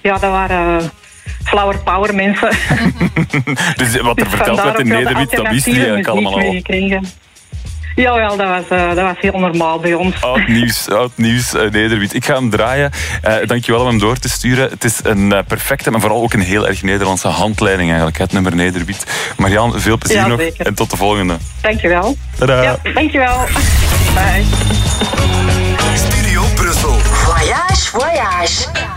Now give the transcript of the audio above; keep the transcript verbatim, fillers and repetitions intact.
ja, dat waren uh, flower power mensen. Dus wat er Dus verteld werd in vandaar ook wel de Nederwiet, dat wist je eigenlijk alternatieve allemaal al. muziek meegekregen. Jawel, dat was, uh, dat was heel normaal bij ons. Oud nieuws, oud nieuws, uh, Nederwiet. Ik ga hem draaien. Uh, dankjewel om hem door te sturen. Het is een uh, perfecte, maar vooral ook een heel erg Nederlandse handleiding eigenlijk, het nummer Nederwiet. Marianne, veel plezier Ja, nog zeker. en tot de volgende. Dankjewel. Tadaa. Ja, dankjewel. Bye. Studio Brussel. Voyage, voyage.